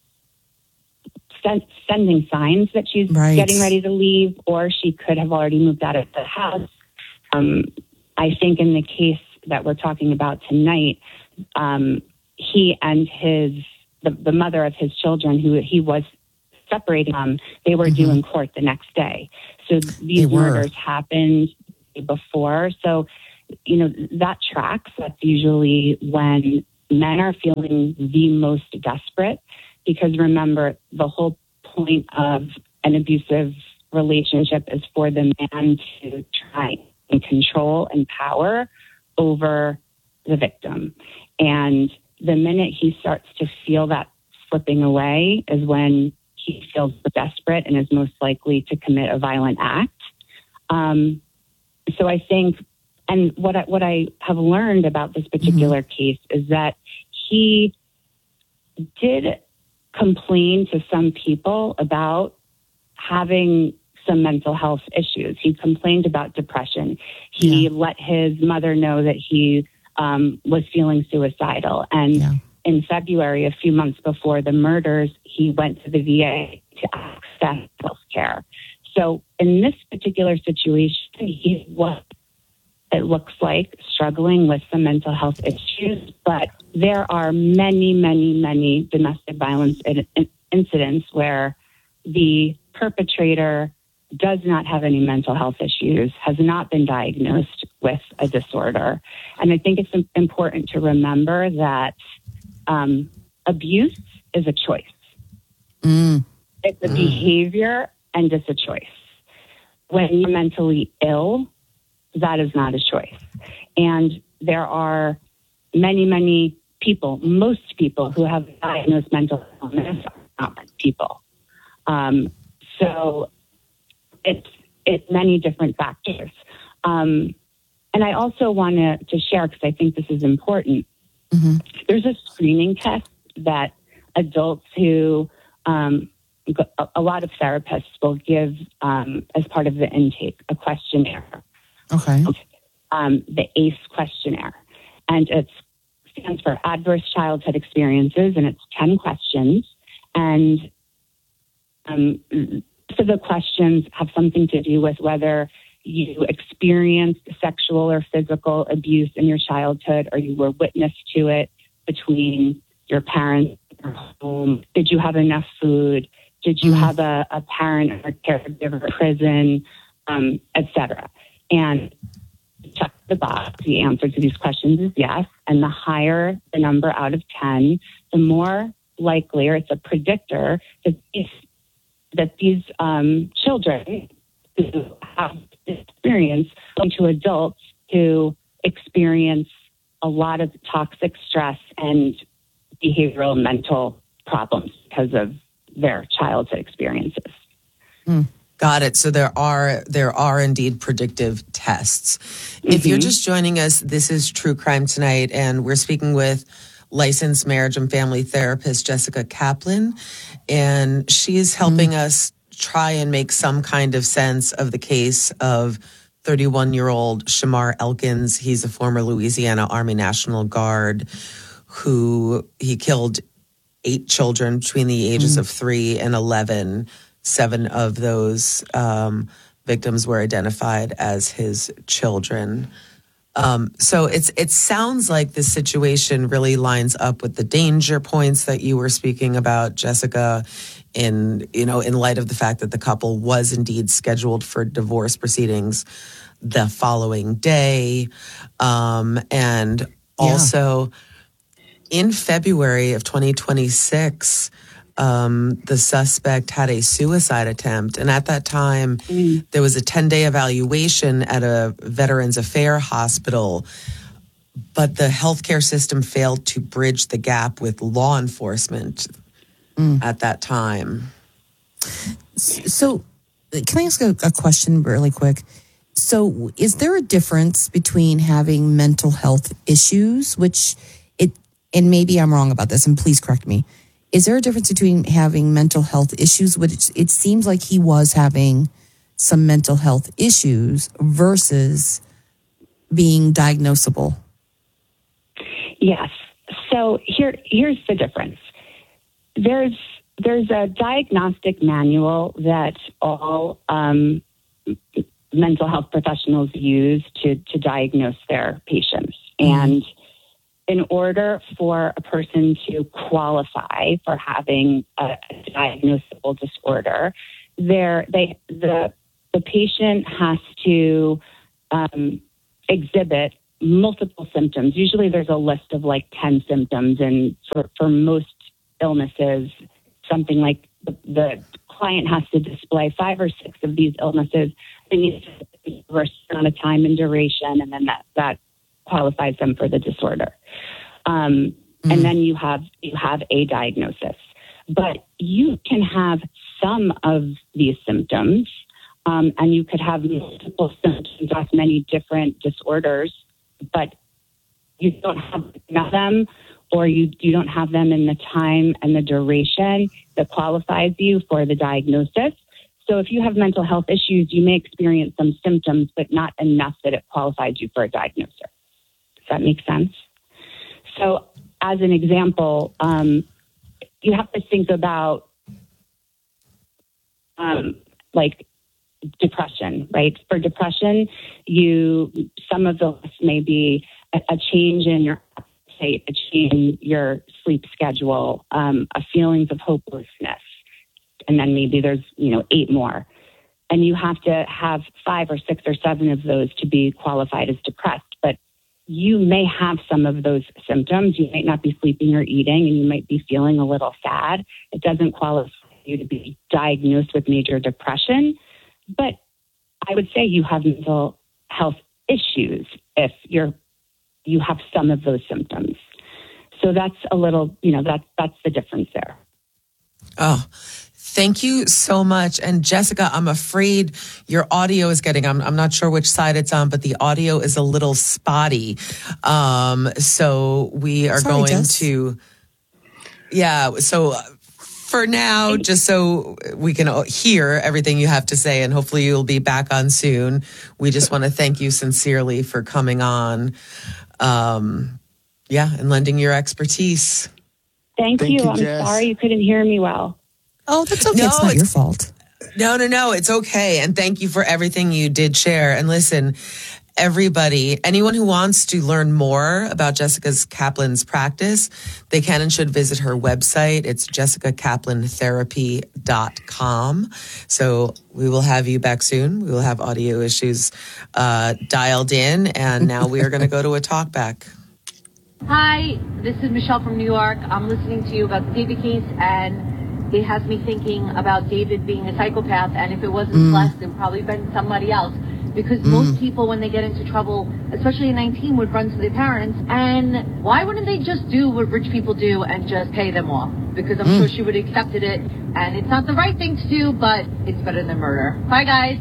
send, sending signs that she's right. getting ready to leave, or she could have already moved out of the house. Um, I think in the case that we're talking about tonight, um, he and his the, the mother of his children, who he was separating from, they were Mm-hmm. due in court the next day. So these murders happened before. So, you know, that tracks. That's usually when men are feeling the most desperate, because remember, the whole point of an abusive relationship is for the man to try and control and power over the victim. And the minute he starts to feel that slipping away is when he feels desperate and is most likely to commit a violent act. Um, so I think, and what I, what I have learned about this particular mm-hmm. case is that he did complain to some people about having some mental health issues. He complained about depression. He yeah. let his mother know that he um, was feeling suicidal. And yeah. in February, a few months before the murders, he went to the V A to access health care. So in this particular situation, he was, it looks like, struggling with some mental health issues, but there are many, many, many domestic violence in- in- incidents where the perpetrator does not have any mental health issues, has not been diagnosed with a disorder. And I think it's important to remember that um, abuse is a choice. Mm. It's a mm. behavior and it's a choice. When you're mentally ill, that is not a choice. And there are many, many people, most people who have diagnosed mental illness are not people. Um, so it's it's many different factors. Um, and I also want to, to share, because I think this is important, mm-hmm. there's a screening test that adults who, um, a, a lot of therapists will give um, as part of the intake, a questionnaire. Okay. Um, the A C E questionnaire. And it stands for Adverse Childhood Experiences, and it's ten questions. And um, so the questions have something to do with whether you experienced sexual or physical abuse in your childhood, or you were witness to it between your parents or home. Did you have enough food? Did you have a, a parent or caregiver in prison, um, et cetera? And check the box. The answer to these questions is yes. And the higher the number out of ten, the more likely, or it's a predictor, that these, that these um, children who have this experience go to adults who experience a lot of toxic stress and behavioral and mental problems because of their childhood experiences. Mm. Got it. So there are there are indeed predictive tests. Mm-hmm. If you're just joining us, this is True Crime Tonight, and we're speaking with licensed marriage and family therapist Jessica Kaplan, and she's helping mm-hmm. us try and make some kind of sense of the case of thirty-one-year-old Shamar Elkins. He's a former Louisiana Army National Guard who he killed eight children between the ages mm-hmm. of three and eleven. Seven of those um, victims were identified as his children. Um, so it's it sounds like this situation really lines up with the danger points that you were speaking about, Jessica, in you know in light of the fact that the couple was indeed scheduled for divorce proceedings the following day, um, and also yeah. in February of twenty twenty-six. Um, the suspect had a suicide attempt. And at that time, mm. there was a ten-day evaluation at a Veterans Affairs hospital. But the healthcare system failed to bridge the gap with law enforcement mm. at that time. So, can I ask a, a question really quick? So, is there a difference between having mental health issues, which it, and maybe I'm wrong about this, and please correct me. Is there a difference between having mental health issues, which it seems like he was having some mental health issues, versus being diagnosable? Yes. So here, here's the difference. There's there's a diagnostic manual that all um, mental health professionals use to to diagnose their patients, mm-hmm. and in order for a person to qualify for having a diagnosable disorder, there they the the patient has to um, exhibit multiple symptoms. Usually, there's a list of like ten symptoms, and for, for most illnesses, something like the, the client has to display five or six of these illnesses. They need to be for a certain amount of time and duration, and then that that qualifies them for the disorder. Um, mm. And then you have you have a diagnosis. But you can have some of these symptoms, um, and you could have multiple symptoms across many different disorders, but you don't have none of them, or you, you don't have them in the time and the duration that qualifies you for the diagnosis. So if you have mental health issues, you may experience some symptoms, but not enough that it qualifies you for a diagnosis. Does that make sense? So as an example, um, you have to think about um, like depression, right? For depression, you some of the lists may be a, a change in your appetite, a change in your sleep schedule, um, a feelings of hopelessness, and then maybe there's you know eight more, and you have to have five or six or seven of those to be qualified as depressed. But you may have some of those symptoms. You might not be sleeping or eating, and you might be feeling a little sad. It doesn't qualify you to be diagnosed with major depression, but I would say you have mental health issues if you're you have some of those symptoms. So that's a little, you know, that's that's the difference there. Oh, thank you so much. And Jessica, I'm afraid your audio is getting, I'm, I'm not sure which side it's on, but the audio is a little spotty. Um, so we are Sorry, going Jess. to, yeah. So for now, just so we can hear everything you have to say, and hopefully you'll be back on soon. We just want to thank you sincerely for coming on. Um, yeah. And lending your expertise. Thank, Thank you. you, I'm Jess. sorry you couldn't hear me well. Oh, that's okay. No, it's not your fault. No, no, no. It's okay. And thank you for everything you did share. And listen, everybody, anyone who wants to learn more about Jessica's Kaplan's practice, they can and should visit her website. It's jessica kaplan therapy dot com. So we will have you back soon. We will have audio issues uh, dialed in. And now we are going to go to a talk back. Hi, this is Michelle from New York. I'm listening to you about the David case, and it has me thinking about David being a psychopath, and if it wasn't Mm. Celeste, it would probably been somebody else. Because Mm. most people, when they get into trouble, especially at nineteen, would run to their parents. And why wouldn't they just do what rich people do and just pay them off? Because I'm Mm. sure she would have accepted it, and it's not the right thing to do, but it's better than murder. Bye, guys.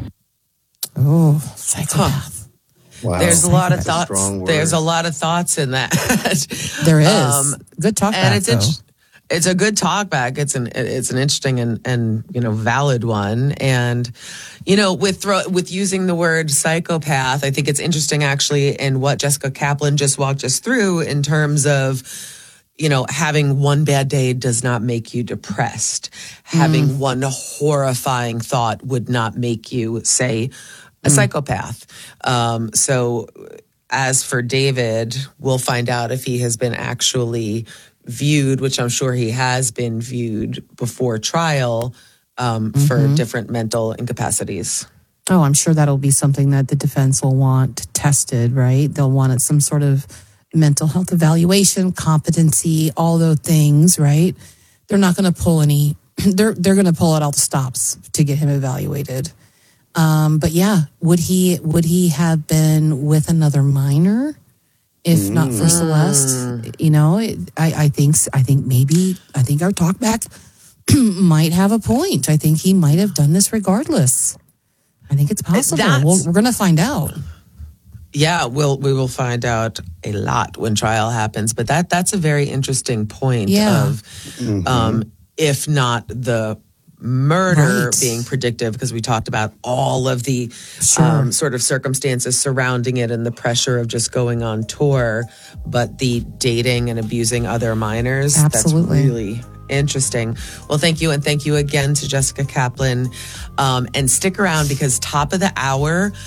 Oh, psychopath. Wow. There's a lot of That's a thoughts. strong word. There's a lot of thoughts in that. There is. Good talk and back, it's though. int- it's a good talk back. It's an it's an interesting and and you know valid one. And you know with thro- with using the word psychopath, I think it's interesting actually in what Jessica Kaplan just walked us through in terms of, you know, having one bad day does not make you depressed. Having Mm. one horrifying thought would not make you, say, a psychopath. Um, so as for David, we'll find out if he has been actually viewed, which I'm sure he has been viewed before trial um, for Mhm. different mental incapacities. Oh, I'm sure that'll be something that the defense will want tested, right? They'll want it some sort of mental health evaluation, competency, all those things, right? They're not going to pull any, they're, they're going to pull out all the stops to get him evaluated. Um, but yeah, would he, would he have been with another minor if not for Celeste? You know, it, I, I think, I think maybe, I think our talkback might have a point. I think he might have done this regardless. I think it's possible. That's- Well, we're going to find out. Yeah, we'll we will find out a lot when trial happens. But that that's a very interesting point Yeah. of um, if not the murder Right. being predictive, because we talked about all of the Sure. um, sort of circumstances surrounding it and the pressure of just going on tour, but the dating and abusing other minors. Absolutely. That's really interesting. Well, thank you. And thank you again to Jessica Kaplan. Um, and stick around because top of the hour,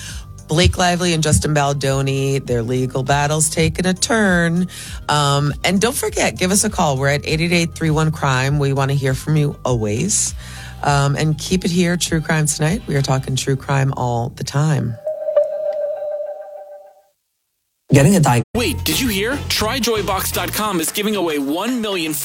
Blake Lively and Justin Baldoni, their legal battle's taking a turn. Um, and don't forget, give us a call. We're at eight eight eight, three one, crime. We want to hear from you always. Um, and keep it here, True Crime Tonight. We are talking true crime all the time. Getting a diet. Wait, did you hear? Try joy box dot com is giving away one million